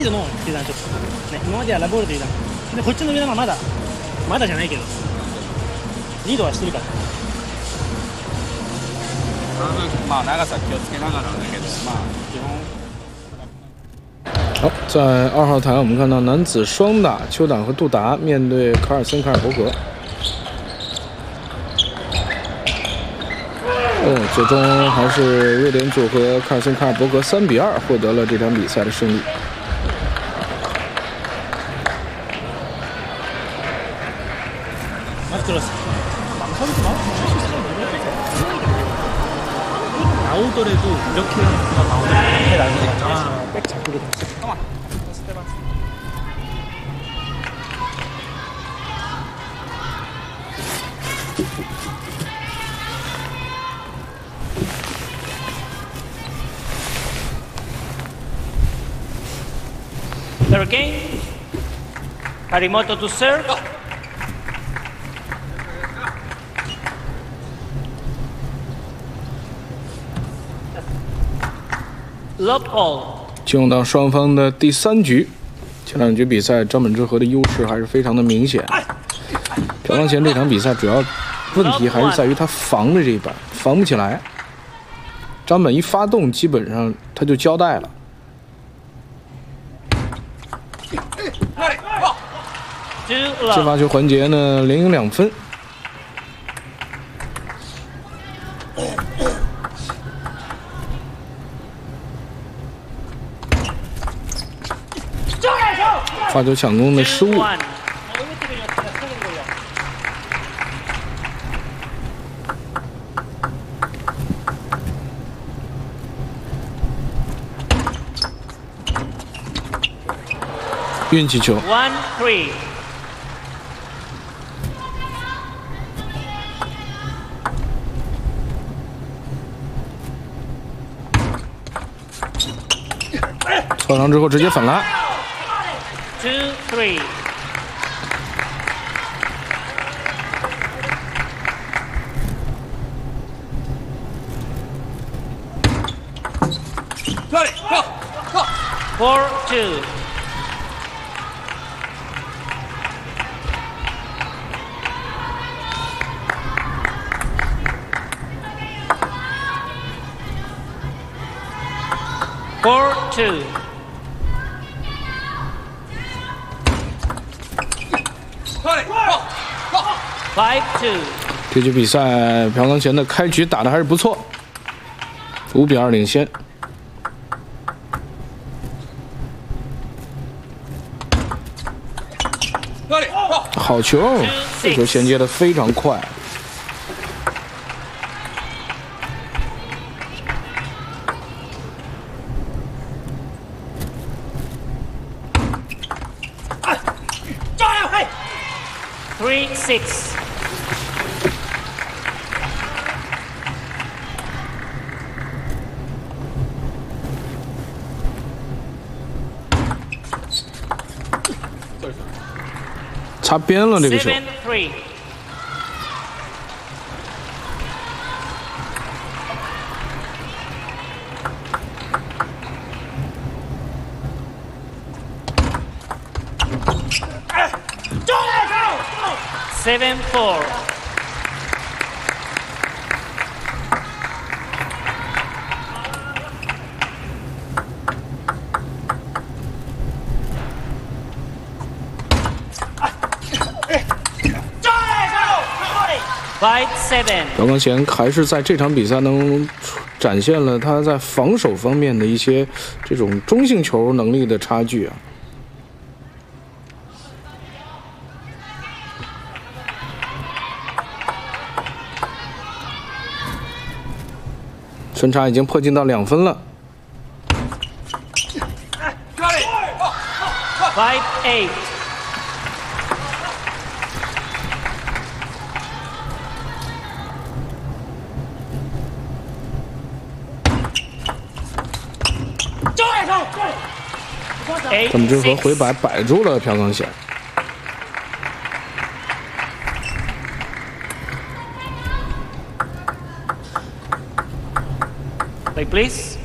の油断ちょっと、ね、今まではラボールと油断で、こっちの油断はまだじゃないけどリードはしてるから。 まあ長さ気をつけながらだけど、まあ基本。 好，在2号台我们看到男子双打，邱党和杜达面对卡尔森、卡尔伯格。最终还是瑞典组合卡尔森、卡尔伯格3比2获得了这场比赛的胜利。 나오더라도 이렇게 나오더라도 나는 거 같잖아. 백 잡고 그랬어. Third game. Harimoto to serve. Love all. 进入到双方的第3局，前2局比赛张本智和的优势还是非常的明显。朴康贤这场比赛主要问题还是在于他防的这一板防不起来，张本一发动基本上他就交代了。这发球环节呢连赢2分。发球抢攻的失误。运气球。 1-3。 错上之后直接反拉。 2-3。4-2。4-2。5-2。 这局比赛朴康贤的开局打得还是不错，5比2领先。好球，这球衔接的非常快。 3-6。 擦边了这个球。 7-3。7-4。5-7。 朴康贤还是在这场比赛能展现了他在防守方面的一些这种中性球能力的差距啊。分差已经迫近到2分了。 5-8。 张本智和回摆摆住了朴康贤。 Play please.